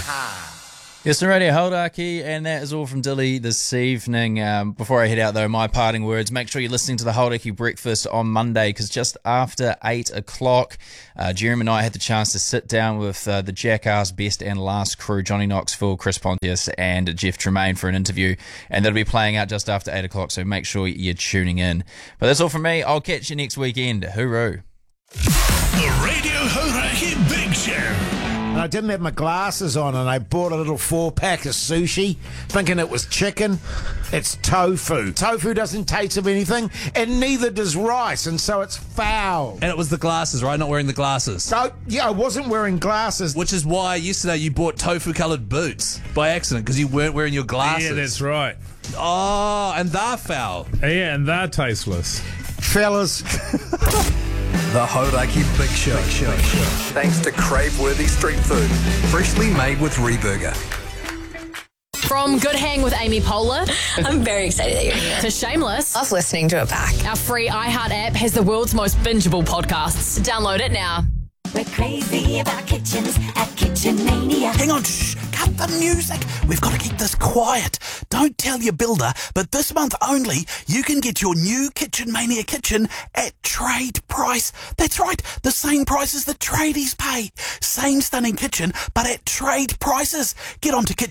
Yes, Radio Hauraki, and that is all from Dilly this evening. Before I head out, though, my parting words, make sure you're listening to the Hauraki Breakfast on Monday, because just after 8 o'clock, Jeremy and I had the chance to sit down with the Jackass Best and Last crew, Johnny Knoxville, Chris Pontius, and Jeff Tremaine for an interview, and that'll be playing out just after 8 o'clock, so make sure you're tuning in. But that's all from me. I'll catch you next weekend. Hooroo. The Radio Hauraki Big Show. I didn't have my glasses on, and I bought a little 4-pack of sushi, thinking it was chicken. It's tofu. Tofu doesn't taste of anything, and neither does rice, and so it's foul. And it was the glasses, right? Not wearing the glasses. So, yeah, I wasn't wearing glasses. Which is why yesterday you bought tofu-coloured boots by accident, because you weren't wearing your glasses. Yeah, that's right. Oh, and they're foul. Yeah, and they're tasteless. Fellas. The Hauraki Big Show. Thanks to crave-worthy street food, freshly made with Reburger. From Good Hang with Amy Poehler. I'm very excited that you're here. To Shameless. Love listening to it back. Our free iHeart app has the world's most bingeable podcasts. Download it now. We're crazy about kitchens at Kitchen Mania. Hang on, shh, cut the music. We've got to keep this quiet. Don't tell your builder, but this month only, you can get your new Kitchen Mania kitchen at trade price. That's right, the same price as the tradies pay. Same stunning kitchen, but at trade prices. Get on to Kitchen